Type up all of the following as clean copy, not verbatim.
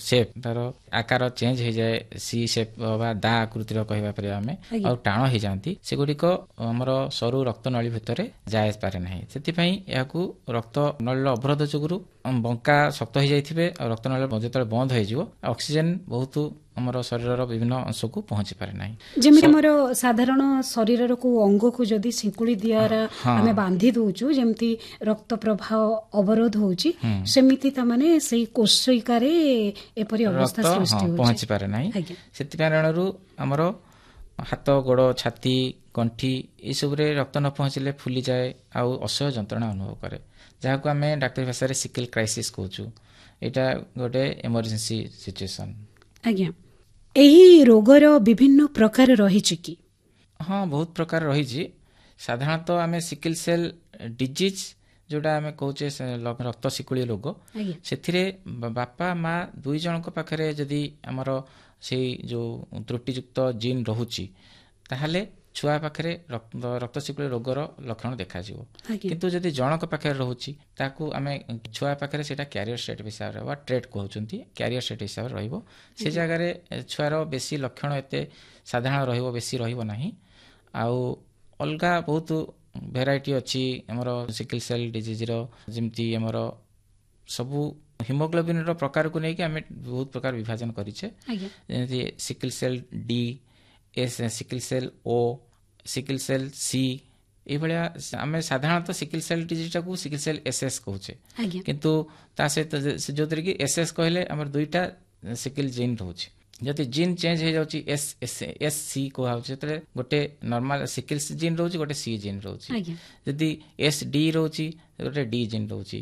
Shape ତାର ଆକାର change ହେଇଯାଏ, ସି ସେପ୍ ବା ଦା ଆକୃତିର କହିବା ପରିବା ଆମେ, ଆଉ ଟାଣ ହେଇଯାଆନ୍ତି, ସେଗୁଡ଼ିକ ଆମର ସରୁ ରକ୍ତନଳୀ ଭିତରେ ଯାଇପାରେ ନାହିଁ। ସେଥିପାଇଁ ଏହାକୁ ରକ୍ତନଳୀର ଅବରୋଧ ଯୋଗୁରୁ ବଙ୍କା ଶକ୍ତ ହେଇଯାଇଥିବେ ଆଉ ରକ୍ତନଳୀ ଯେତେବେଳେ ବନ୍ଦ ହେଇଯିବ ଅକ୍ସିଜେନ ବହୁତ ଆମର ଶରୀରର ବିଭିନ୍ନ ଅଂଶକୁ ପହଞ୍ଚି ପାରେ ନାହିଁ। ଯେମିତି ଆମର ସାଧାରଣ ଶରୀରର କୋଉ ଅଙ୍ଗକୁ ଯଦି ଶିଙ୍କୁଳି ଦ୍ୱାରା ଆମେ ବାନ୍ଧି ଦଉଛୁ, ଯେମିତି ରକ୍ତ ପ୍ରବାହ ଅବରୋଧ ହଉଛି, ସେମିତି ତାମାନେ ସେଇ କୋଶିକାରେ ଏପରି ଅବସ୍ଥା ସୃଷ୍ଟି ହଉଛି, ପହଞ୍ଚି ପାରେ ନାହିଁ। ସେଥିପାଇଁ କାରଣରୁ ଆମର ହାତ, ଗୋଡ଼, ଛାତି, ଗଣ୍ଠି ଏସବୁରେ ରକ୍ତ ନ ପହଞ୍ଚିଲେ ଫୁଲିଯାଏ ଆଉ ଅସହ୍ୟ ଯନ୍ତ୍ରଣା ଅନୁଭବ କରେ, ଯାହାକୁ ଆମେ ଡାକ୍ତରୀ ଭାଷାରେ ସିକଲ କ୍ରାଇସିସ୍ କହୁଛୁ। ଏଇଟା ଗୋଟେ ଏମର୍ଜେନ୍ସି ସିଚୁଏସନ୍। ଆଜ୍ଞା, ଏହି ରୋଗର ବିଭିନ୍ନ ପ୍ରକାର ରହିଛି କି? ହଁ, ବହୁତ ପ୍ରକାର ରହିଛି। ସାଧାରଣତଃ ଆମେ ସିକଲ ସେଲ୍ ଡିଜିଜ୍ ଯୋଉଟା ଆମେ କହୁଛେ ରକ୍ତ ଶିକୁଳି ରୋଗ, ସେଥିରେ ବାପା ମା ଦୁଇ ଜଣଙ୍କ ପାଖରେ ଯଦି ଆମର ସେଇ ଯୋଉ ତ୍ରୁଟିଯୁକ୍ତ ଜିନ୍ ରହୁଛି ତାହେଲେ ଛୁଆ ପାଖରେ ରକ୍ତ ଶିକୁଳି ରୋଗର ଲକ୍ଷଣ ଦେଖାଯିବ। କିନ୍ତୁ ଯଦି ଜଣଙ୍କ ପାଖରେ ରହୁଛି ତାକୁ ଆମେ ଛୁଆ ପାଖରେ ସେଇଟା କ୍ୟାରିୟର ସେଟ୍ ହିସାବରେ ବା ଟ୍ରେଟ୍ କହୁଛନ୍ତି, କ୍ୟାରିୟର ସେଟ୍ ହିସାବରେ ରହିବ। ସେ ଜାଗାରେ ଛୁଆର ବେଶୀ ଲକ୍ଷଣ ଏତେ ସାଧାରଣ ରହିବ, ବେଶୀ ରହିବ ନାହିଁ। ଆଉ ଅଲଗା ବହୁତ ଭେରାଇଟି ଅଛି ଆମର ସିକଲ ସେଲ୍ ଡିଜିଜ୍ର, ଯେମିତି ଆମର ସବୁ ହିମୋଗ୍ଲୋବିନ୍ର ପ୍ରକାରକୁ ନେଇକି ଆମେ ବହୁତ ପ୍ରକାର ବିଭାଜନ କରିଛେ, ଯେମିତି sickle cell D, sickle cell ଓ, ସିକଲ ସେଲ୍ ସି, ଏଇଭଳିଆ। ଆମେ ସାଧାରଣତଃ sickle cell ଡିଜିଜ୍ଟାକୁ sickle cell SS କହୁଛେ, କିନ୍ତୁ ତା ସହିତ ଯୋଉଥିରେ କି ଏସ୍ଏସ୍ କହିଲେ ଆମର ଦୁଇଟା ସିକଲ ଜିନ୍ ରହୁଛି। ଯଦି ଜିନ୍ ଚେଞ୍ଜ ହେଇଯାଉଛି ଏସ୍ ସି କୁହାଯାଉଛି, ସେତେବେଳେ ଗୋଟେ ନର୍ମାଲ ସିକଲ ଜିନ୍ ରହୁଛି, ଗୋଟେ ସି ଜିନ୍ ରହୁଛି। ଯଦି ଏସ୍ ଡି ରହୁଛି ଗୋଟେ ଡି ଜିନ୍ ରହୁଛି,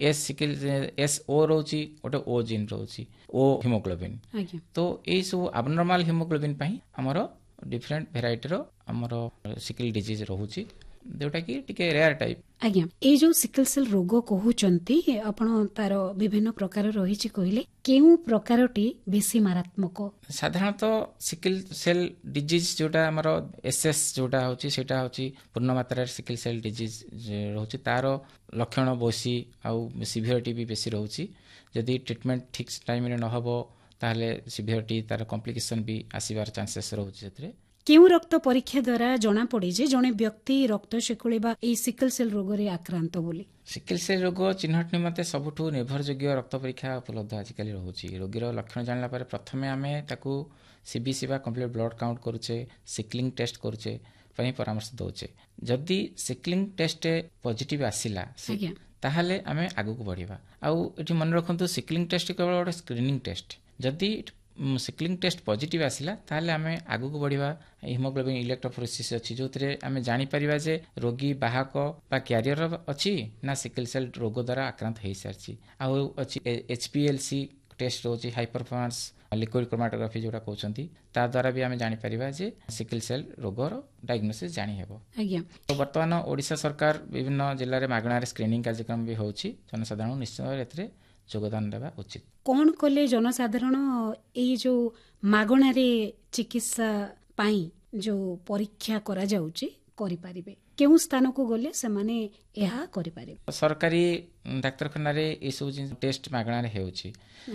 ଏସ୍ ଓ ରହୁଛି ଗୋଟେ ଓ ଜିନ୍ ରହୁଛି, ଓ ହିମୋଗ୍ଲୋବିନ୍। ତ ଏଇ ସବୁ ଆବନର୍ମାଲ ହିମୋଗ୍ଲୋବିନ୍ ପାଇଁ ଆମର ଡିଫରେଣ୍ଟ ଭେରାଇଟିର ଆମର ସିକଲ ଡିଜିଜ୍ ରହୁଛି, ଯୋଉଟା କି ଟିକେ ରେୟାର ଟାଇପ୍। ଆଜ୍ଞା, ଏଇ ଯୋଉ ସିକଲ ସେଲ୍ ରୋଗ କହୁଛନ୍ତି ଆପଣ, ତାର ବିଭିନ୍ନ ପ୍ରକାର ରହିଛି କହିଲେ, କେଉଁ ପ୍ରକାରଟି ବେଶୀ ମାରାତ୍ମକ? ସାଧାରଣତଃ ସିକଲ ସେଲ୍ ଡିଜିଜ୍ ଯୋଉଟା ଆମର ଏସ୍ଏସ୍ ଯୋଉଟା ହଉଛି, ସେଇଟା ହଉଛି ପୂର୍ଣ୍ଣ ମାତ୍ରାରେ ସିକଲ ସେଲ୍ ଡିଜିଜ୍ ରହୁଛି। ତାର ଲକ୍ଷଣ ବେଶୀ ଆଉ ସିଭିୟରିଟି ବି ବେଶୀ ରହୁଛି। ଯଦି ଟ୍ରିଟମେଣ୍ଟ ଠିକ୍ ଟାଇମରେ ନ ହେବ ତାହେଲେ ସିଭିୟରିଟି, ତାର କମ୍ପ୍ଲିକେସନ ବି ଆସିବାର ଚାନ୍ସେସ୍ ରହୁଛି। ସେଥିରେ କେଉଁ ରକ୍ତ ପରୀକ୍ଷା ଦ୍ୱାରା ଜଣାପଡ଼େ ଯେ ଜଣେ ବ୍ୟକ୍ତି ରକ୍ତ ଶିକୁଳି ବା ଏହି ସିକଲ ସେଲ୍ ରୋଗରେ ଆକ୍ରାନ୍ତ ବୋଲି? ସିକଲ ସେଲ୍ ରୋଗ ଚିହ୍ନଟ ନିମନ୍ତେ ସବୁଠୁ ନିର୍ଭରଯୋଗ୍ୟ ରକ୍ତ ପରୀକ୍ଷା ଉପଲବ୍ଧ ଆଜିକାଲି ରହୁଛି। ରୋଗୀର ଲକ୍ଷଣ ଜାଣିଲା ପରେ ପ୍ରଥମେ ଆମେ ତାକୁ ସିବିସି ବା କମ୍ପ୍ଲିଟ୍ ବ୍ଲଡ୍ କାଉଣ୍ଟ କରୁଛେ, ସିକଲିଂ ଟେଷ୍ଟ କରୁଛେ ପାଇଁ ପରାମର୍ଶ ଦେଉଛେ। ଯଦି ସିକଲିଂ ଟେଷ୍ଟ ପଜିଟିଭ୍ ଆସିଲା ତାହେଲେ ଆମେ ଆଗକୁ ବଢ଼ିବା। ଆଉ ଏଠି ମନେ ରଖନ୍ତୁ, ସିକଲିଂ ଟେଷ୍ଟ କେବଳ ଗୋଟେ ସ୍କ୍ରିନିଂ ଟେଷ୍ଟ। ଯଦି ସିକଲିଂ ଟେଷ୍ଟ ପଜିଟିଭ୍ ଆସିଲା ତାହେଲେ ଆମେ ଆଗକୁ ବଢ଼ିବା। ହିମୋଗ୍ଲୋବିନ୍ ଇଲେକ୍ଟ୍ରୋଫୋରେସିସ୍ ଅଛି, ଯେଉଁଥିରେ ଆମେ ଜାଣିପାରିବା ଯେ ରୋଗୀ ବାହକ ବା କ୍ୟାରିୟର ଅଛି ନା ସିକଲ ସେଲ୍ ରୋଗ ଦ୍ୱାରା ଆକ୍ରାନ୍ତ ହେଇସାରିଛି। ଆଉ ଅଛି HPLC ଟେଷ୍ଟ ରହୁଛି, ହାଇ ପରଫର୍ମାନ୍ସ ଲିକ୍ୱିଡ୍ କ୍ରୋମାଟୋଗ୍ରାଫି ଯୋଉଟା କହୁଛନ୍ତି, ତା ଦ୍ୱାରା ବି ଆମେ ଜାଣିପାରିବା ଯେ ସିକଲ ସେଲ୍ ରୋଗର ଡାଇଗ୍ନୋସିସ୍ ଜାଣିହେବ। ବର୍ତ୍ତମାନ ଓଡ଼ିଶା ସରକାର ବିଭିନ୍ନ ଜିଲ୍ଲାରେ ମାଗଣାରେ ସ୍କ୍ରିନିଂ କାର୍ଯ୍ୟକ୍ରମ ବି ହେଉଛି। ଜନସାଧାରଣ ନିଶ୍ଚିତ ଭାବରେ ଏଥିରେ ଯୋଗଦାନ ଦେବା ଉଚିତ। କ'ଣ କଲେ ଜନସାଧାରଣ ଏଇ ଯୋଉ ମାଗଣାରେ ଚିକିତ୍ସା ପାଇଁ ଯୋଉ ପରୀକ୍ଷା କରାଯାଉଛି କରିପାରିବେ? କେଉଁ ସ୍ଥାନକୁ ଗଲେ ସେମାନେ ଏହା କରିପାରିବେ? ସରକାରୀ ଡାକ୍ତରଖାନାରେ ଏସବୁ ଟେଷ୍ଟ ମାଗଣାରେ ହେଉଛି।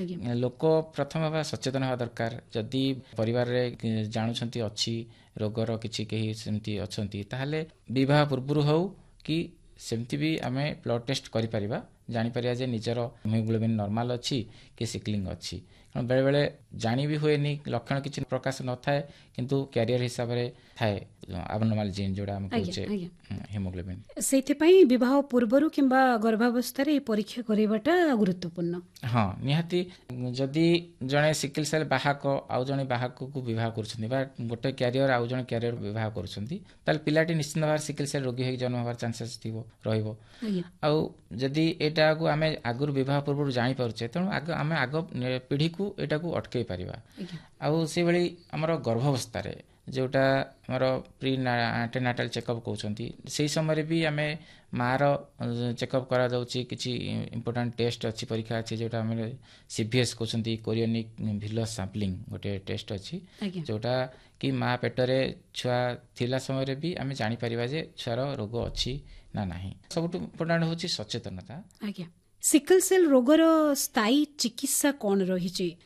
ଲୋକ ପ୍ରଥମେ ସଚେତନ ହେବା ଦରକାର। ଯଦି ପରିବାରରେ ଜାଣୁଛନ୍ତି ଅଛି ରୋଗର କିଛି କେହି ସେମିତି ଅଛନ୍ତି, ତାହେଲେ ବିବାହ ପୂର୍ବରୁ ହଉ କି ସେମିତି ବି ଆମେ ବ୍ଲଡ୍ ଟେଷ୍ଟ କରିପାରିବା, ଜାଣିପାରିବା ଯେ ନିଜର ହିମୋଗ୍ଲୋବିନ୍ ନର୍ମାଲ ଅଛି କି ସିକଲିଂ ଅଛି। କାରଣ ବେଳେବେଳେ ଜାଣି ବି ହୁଏନି, ଲକ୍ଷଣ କିଛି ପ୍ରକାଶ ନଥାଏ, କିନ୍ତୁ କ୍ୟାରିୟର ହିସାବରେ ଥାଏ ଆବନର୍ମାଲ ଜିନ୍ ଯୋଉଟା ଆମେ କହୁଛେ ହିମୋଗ୍ଲୋବିନ୍। ସେଇଥିପାଇଁ ବିବାହ ପୂର୍ବରୁ କିମ୍ବା ଗର୍ଭାବସ୍ଥାରେ ଏହି ପରୀକ୍ଷା କରାଇବାଟା ଗୁରୁତ୍ୱପୂର୍ଣ୍ଣ। ହଁ, ନିହାତି। ଯଦି ଜଣେ ସିକଲ ସେଲ୍ ବାହକ ଆଉ ଜଣେ ବାହକକୁ ବିବାହ କରୁଛନ୍ତି ବା ଗୋଟେ କ୍ୟାରିୟର ଆଉ ଜଣେ କ୍ୟାରିୟର ବିବାହ କରୁଛନ୍ତି, ତାହେଲେ ପିଲାଟି ନିଶ୍ଚିତ ଭାବରେ ସିକଲ ସେଲ୍ ରୋଗୀ ହେଇକି ଜନ୍ମ ହେବାର ଚାନ୍ସେସ୍ ରହିବ। ଆଉ ଯଦି ଏଇଟାକୁ ଆମେ ଆଗରୁ ବିବାହ ପୂର୍ବରୁ ଜାଣିପାରୁଛେ, ତେଣୁ ଆମେ ଆଗ ପିଢ଼ିକୁ ଏଇଟାକୁ ଅଟକେଇ ପାରିବା। ଆଉ ସେଇଭଳି ଆମର ଗର୍ଭାବସ୍ଥାରେ ଯୋଉଟା ଆମର ପ୍ରି ଆଣ୍ଟିନାଟାଲ ଚେକଅପ୍ କହୁଛନ୍ତି, ସେଇ ସମୟରେ ବି ଆମେ ମାଆର ଚେକଅପ୍ କରାଯାଉଛି। କିଛି ଇମ୍ପୋର୍ଟାଣ୍ଟ ଟେଷ୍ଟ ଅଛି, ପରୀକ୍ଷା ଅଛି, ଯୋଉଟା ଆମେ CVS କହୁଛନ୍ତି, କୋରିଓନିକ୍ ଭିଲସ୍ ସାମ୍ପଲିଂ ଗୋଟେ ଟେଷ୍ଟ ଅଛି, ଯୋଉଟା କି ମା ପେଟରେ ଛୁଆ ଥିଲା ସମୟରେ ବି ଆମେ ଜାଣିପାରିବା ଯେ ଛୁଆର ରୋଗ ଅଛି ନା ନାହିଁ। ସବୁଠୁ ଇମ୍ପୋର୍ଟାଣ୍ଟ ହେଉଛି ସଚେତନତା। ସିକଲ ସେଲ୍ ରୋଗର ସ୍ଥାୟୀ ଚିକିତ୍ସା କ'ଣ ରହିଛି?